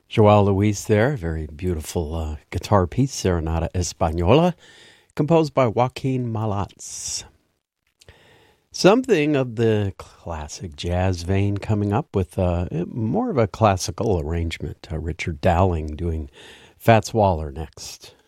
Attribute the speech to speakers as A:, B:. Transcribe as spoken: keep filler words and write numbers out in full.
A: Joao Luis there, very beautiful uh, guitar piece, Serenata Española, composed by Joaquin Malats. Something of the classic jazz vein coming up with uh, more of a classical arrangement. Uh, Richard Dowling doing Fats Waller next.